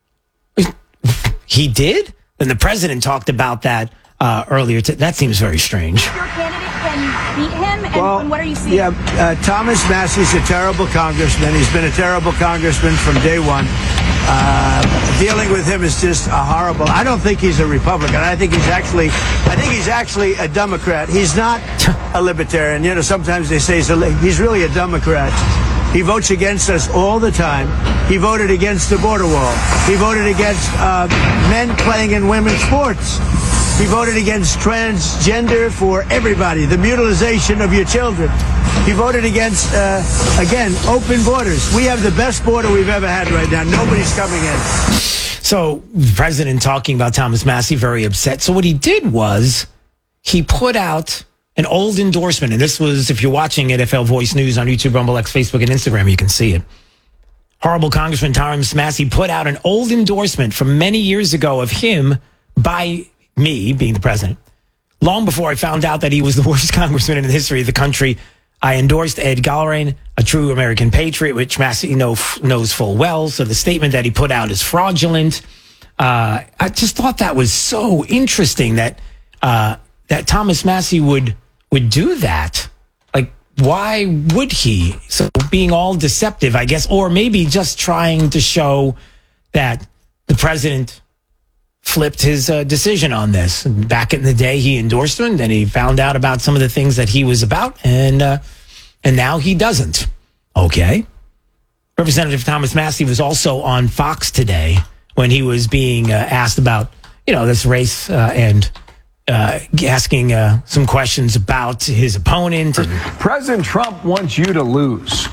He did? And the president talked about that earlier. That seems very strange. Your candidate can beat him, and what are you seeing? Yeah, Thomas Massie's a terrible congressman. He's been a terrible congressman from day one. Dealing with him is just horrible. I don't think he's a Republican. I think he's actually a Democrat. He's not a libertarian. You know, sometimes they say he's really a Democrat. He votes against us all the time. He voted against the border wall. He voted against men playing in women's sports. He voted against transgender for everybody, the mutilization of your children. He voted against, again, open borders. We have the best border we've ever had right now. Nobody's coming in. So the president talking about Thomas Massie, very upset. So what he did was he put out an old endorsement. And this was, if you're watching at FL Voice News on YouTube, Rumble, X, Facebook, and Instagram, you can see it. Horrible Congressman Thomas Massie put out an old endorsement from many years ago of him by me, being the president. Long before I found out that he was the worst congressman in the history of the country, I endorsed Ed Gowron, a true American patriot, which Massie knows full well. So the statement that he put out is fraudulent. I just thought that was so interesting that that Thomas Massie would do that. Like, why would he? So being all deceptive, I guess, or maybe just trying to show that the president flipped his decision on this. Back in the day, he endorsed him, then he found out about some of the things that he was about, and now he doesn't. Okay. Representative Thomas Massie was also on Fox today when he was being asked about, this race and asking some questions about his opponent. President Trump wants you to lose.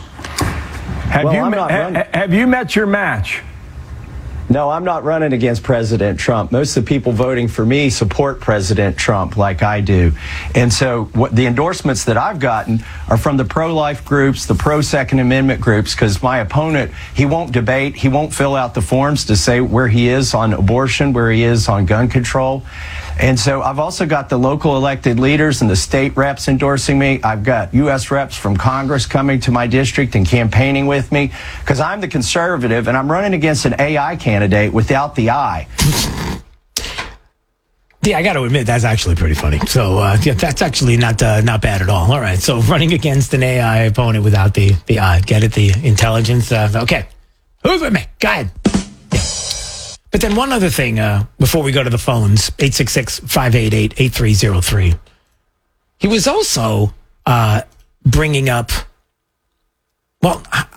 Have you met your match? No, I'm not running against President Trump. Most of the people voting for me support President Trump like I do. And so the endorsements that I've gotten are from the pro-life groups, the pro-Second Amendment groups, because my opponent, he won't debate, he won't fill out the forms to say where he is on abortion, where he is on gun control. And so I've also got the local elected leaders and the state reps endorsing me. I've got U.S. reps from Congress coming to my district and campaigning with me because I'm the conservative and I'm running against an AI candidate without the I. Yeah, I got to admit, that's actually pretty funny. So that's actually not bad at all. All right, so running against an AI opponent without the I. Get it? The intelligence. Okay. Who's with me? Go ahead. But then one other thing before we go to the phones, 866-588-8303. He was also bringing up, well, I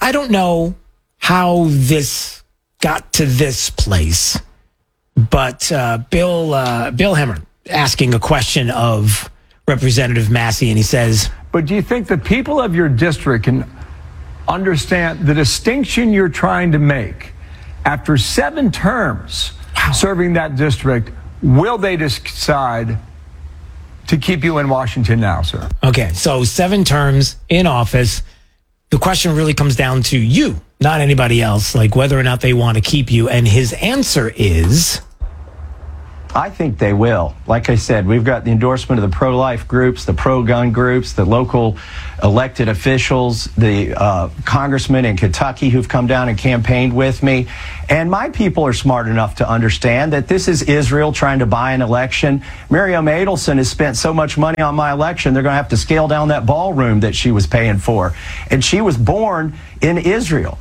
I don't know how this got to this place, but Bill Hemmer asking a question of Representative Massey, and he says, but do you think the people of your district can understand the distinction you're trying to make? After 7 terms serving that district, will they decide to keep you in Washington now, sir? Okay, so 7 terms in office. The question really comes down to you, not anybody else, like whether or not they want to keep you. And his answer is, I think they will. Like I said, we've got the endorsement of the pro-life groups, the pro-gun groups, the local elected officials, the congressmen in Kentucky who've come down and campaigned with me. And my people are smart enough to understand that this is Israel trying to buy an election. Miriam Adelson has spent so much money on my election, they're going to have to scale down that ballroom that she was paying for. And she was born in Israel.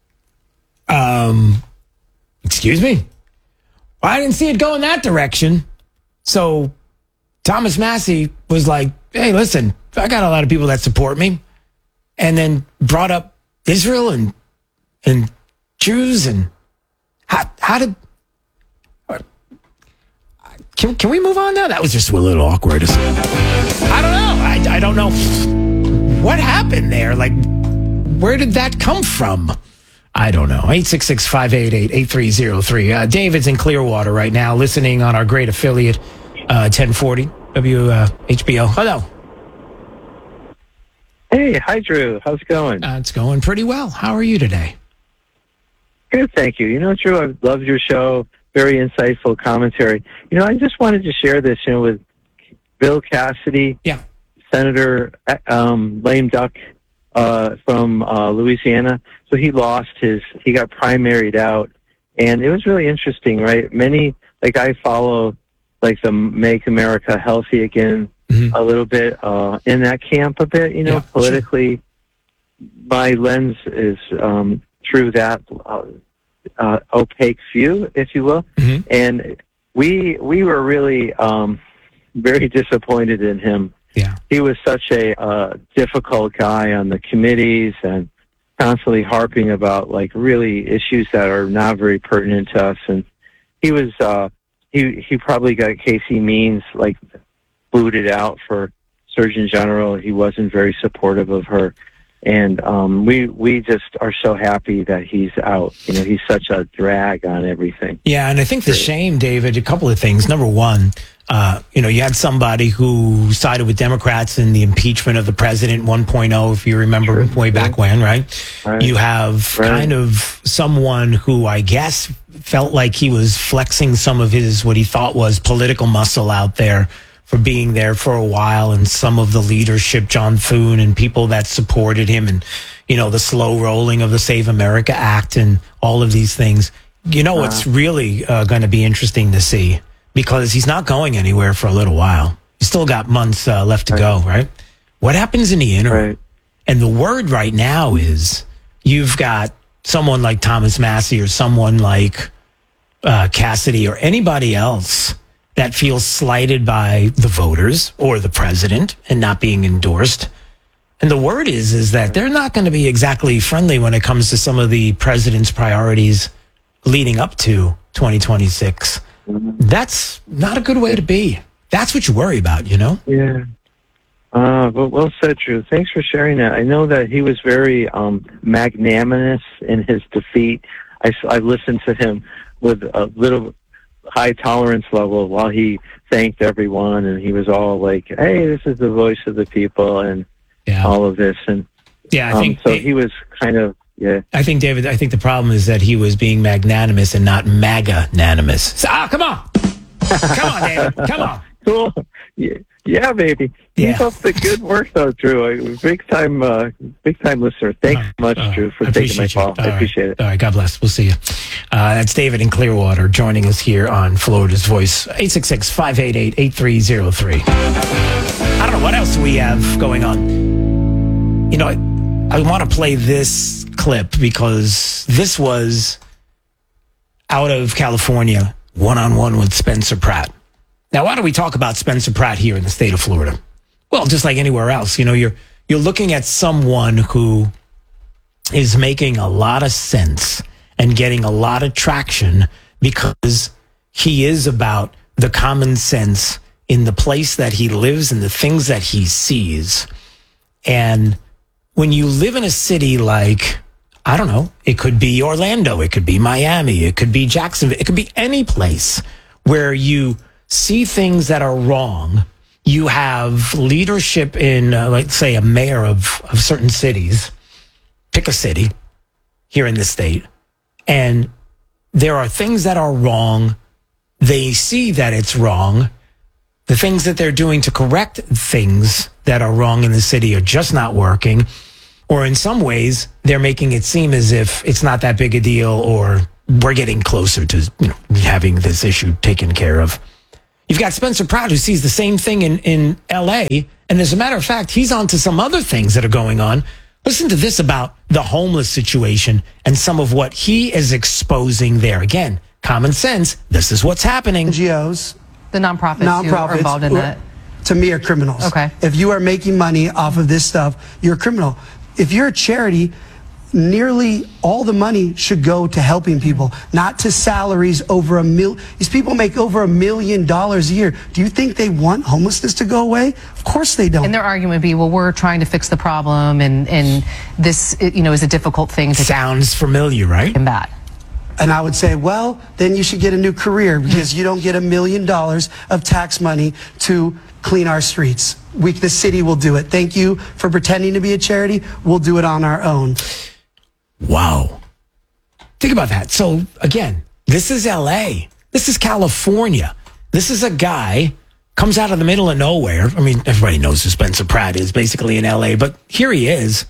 Excuse me? I didn't see it go in that direction. So Thomas Massey was like, hey, listen, I got a lot of people that support me. And then brought up Israel and Jews. And how did... Can we move on now? That was just a little awkward. I don't know. I don't know what happened there. Like, where did that come from? I don't know. 866-588-8303. David's in Clearwater right now, listening on our great affiliate, 1040 WHBO. Hello. Hey, hi, Drew. How's it going? It's going pretty well. How are you today? Good, thank you. You know, Drew, I love your show. Very insightful commentary. You know, I just wanted to share this, with Bill Cassidy, Senator Lame Duck from Louisiana. So he got primaried out, and it was really interesting, right? I follow the Make America Healthy Again a little bit, in that camp a bit, politically. Sure. My lens is through that opaque view, if you will. Mm-hmm. And we were really very disappointed in him. Yeah. He was such a difficult guy on the committees and constantly harping about really issues that are not very pertinent to us. And he was he probably got Casey Means booted out for Surgeon General. He wasn't very supportive of her. And we just are so happy that he's out. He's such a drag on everything. Yeah, and I think the shame, David, a couple of things. Number one, you had somebody who sided with Democrats in the impeachment of the president 1.0, if you remember way back when, right? You have kind of someone who I guess felt like he was flexing some of his, what he thought was political muscle out there for being there for a while, and some of the leadership, John Thune and people that supported him, and, the slow rolling of the Save America Act and all of these things. What's really going to be interesting to see, because he's not going anywhere for a little while. He's still got months left to go, right? What happens in the interim? Right. And the word right now is you've got someone like Thomas Massey or someone like Cassidy or anybody else that feels slighted by the voters or the president and not being endorsed. And the word is that they're not going to be exactly friendly when it comes to some of the president's priorities leading up to 2026. That's not a good way to be. That's what you worry about, Yeah. Well said, Drew. Thanks for sharing that. I know that he was very magnanimous in his defeat. I listened to him with a little high tolerance level while he thanked everyone, and he was all like, hey, this is the voice of the people, and all of this. And I think so he was kind of, I think, David, the problem is that he was being magnanimous and not maganimous. So, come on. Come on, David. Come on. Cool. Yeah, baby. Keep up the good work, though, Drew. Big time listener. Thanks so much, Drew, for taking my call. I appreciate it. All right, God bless. We'll see you. That's David in Clearwater joining us here on Florida's Voice. 866-588-8303. I don't know what else we have going on. I want to play this clip because this was out of California, one-on-one with Spencer Pratt. Now, why do we talk about Spencer Pratt here in the state of Florida? Well, just like anywhere else, you're looking at someone who is making a lot of sense and getting a lot of traction because he is about the common sense in the place that he lives and the things that he sees. And when you live in a city like, I don't know, it could be Orlando, it could be Miami, it could be Jacksonville, it could be any place where you see things that are wrong. You have leadership in, like, say, a mayor of certain cities. Pick a city here in the state. And there are things that are wrong. They see that it's wrong. The things that they're doing to correct things that are wrong in the city are just not working. Or in some ways, they're making it seem as if it's not that big a deal, or we're getting closer to having this issue taken care of. You've got Spencer Pratt, who sees the same thing in L.A., and as a matter of fact, he's on to some other things that are going on. Listen to this about the homeless situation and some of what he is exposing there. Again, common sense, this is what's happening. NGOs. The nonprofits who are involved in that. To me, are criminals. Okay. If you are making money off of this stuff, you're a criminal. If you're a charity, nearly all the money should go to helping people, not to salaries over $1 million. These people make over $1 million a year. Do you think they want homelessness to go away? Of course they don't. And their argument would be, well, we're trying to fix the problem, and this, is a difficult thing to sounds familiar, right? And bad. And I would say, well, then you should get a new career, because you don't get $1 million of tax money to clean our streets. The city will do it. Thank you for pretending to be a charity. We'll do it on our own. Wow. Think about that. So again, this is LA. This is California. This is a guy comes out of the middle of nowhere. I mean, everybody knows who Spencer Pratt is, basically in LA, but here he is.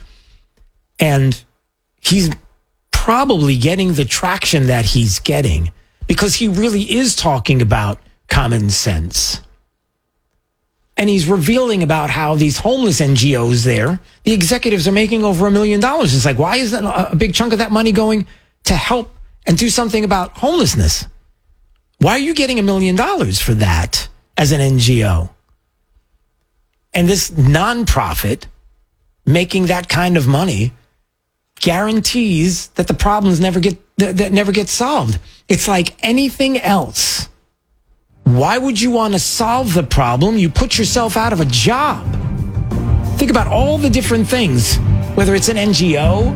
And he's probably getting the traction that he's getting because he really is talking about common sense. And he's revealing about how these homeless NGOs there, the executives are making over $1 million. It's like, why isn't a big chunk of that money going to help and do something about homelessness? Why are you getting $1 million for that as an NGO? And this nonprofit making that kind of money guarantees that the problems never get solved. It's like anything else. Why would you want to solve the problem? You put yourself out of a job. Think about all the different things, whether it's an NGO,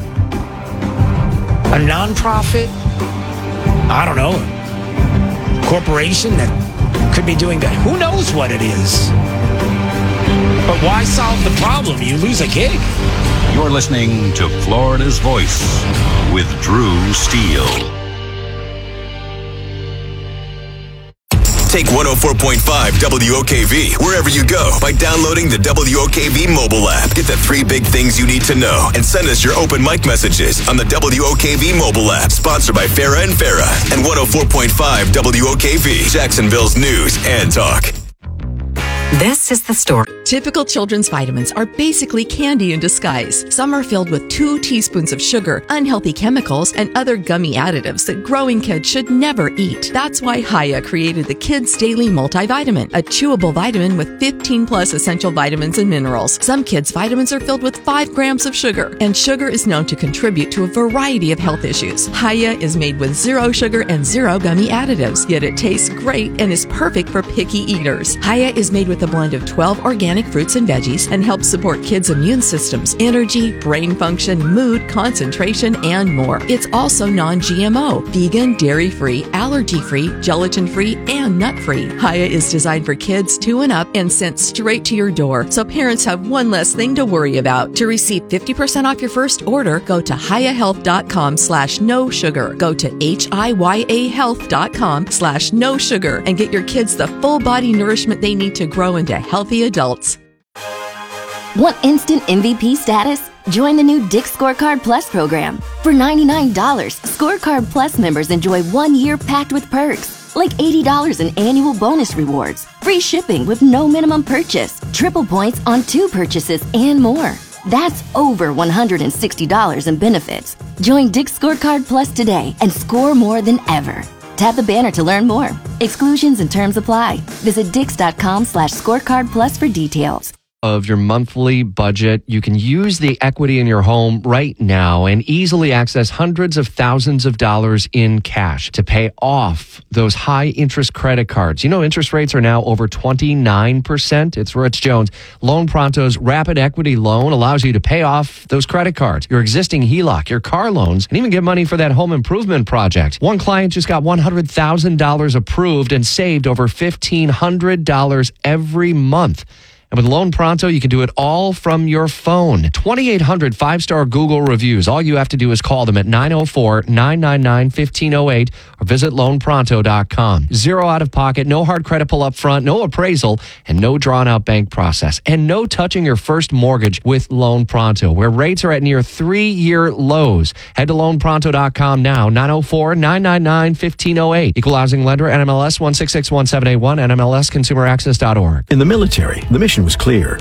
a nonprofit, I don't know, a corporation that could be doing that. Who knows what it is? But why solve the problem? You lose a gig. You're listening to Florida's Voice with Drew Steele. Take 104.5 WOKV wherever you go by downloading the WOKV mobile app. Get the 3 big things you need to know and send us your open mic messages on the WOKV mobile app. Sponsored by Farah and Farah and 104.5 WOKV, Jacksonville's news and talk. This is the story. Typical children's vitamins are basically candy in disguise. Some are filled with 2 teaspoons of sugar, unhealthy chemicals, and other gummy additives that growing kids should never eat. That's why Hiya created the Kids Daily Multivitamin, a chewable vitamin with 15 plus essential vitamins and minerals. Some kids' vitamins are filled with 5 grams of sugar, and sugar is known to contribute to a variety of health issues. Hiya is made with 0 sugar and 0 gummy additives, yet it tastes great and is perfect for picky eaters. Hiya is made with a blend of 12 organic fruits and veggies and helps support kids' immune systems, energy, brain function, mood, concentration, and more. It's also non-GMO, vegan, dairy-free, allergy-free, gelatin-free, and nut-free. Hiya is designed for kids 2 and up and sent straight to your door, so parents have one less thing to worry about. To receive 50% off your first order, go to hiyahealth.com/no sugar. Go to hiyahealth.com/no sugar and get your kids the full body nourishment they need to grow into healthy adults. Want instant MVP status? Join the new Dick's Scorecard Plus program. For $99, Scorecard Plus members enjoy 1 year packed with perks, like $80 in annual bonus rewards, free shipping with no minimum purchase, triple points on 2 purchases, and more. That's over $160 in benefits. Join Dick's Scorecard Plus today and score more than ever. Tap the banner to learn more. Exclusions and terms apply. Visit Dix.com/scorecard plus for details. of your monthly budget, you can use the equity in your home right now and easily access hundreds of thousands of dollars in cash to pay off those high interest credit cards. You know, interest rates are now over 29%. It's Rich Jones. Loan Pronto's Rapid Equity Loan allows you to pay off those credit cards, your existing HELOC, your car loans, and even get money for that home improvement project. One client just got $100,000 approved and saved over $1,500 every month. And with Loan Pronto, you can do it all from your phone. 2,800 five-star Google reviews. All you have to do is call them at 904-999-1508 or visit loanpronto.com. Zero out-of-pocket, no hard credit pull up front, no appraisal, and no drawn-out bank process. And no touching your first mortgage with Loan Pronto, where rates are at near 3-year lows. Head to loanpronto.com now, 904-999-1508. Equal housing lender, NMLS 1661781, NMLSconsumeraccess.org. In the military, the mission was clear.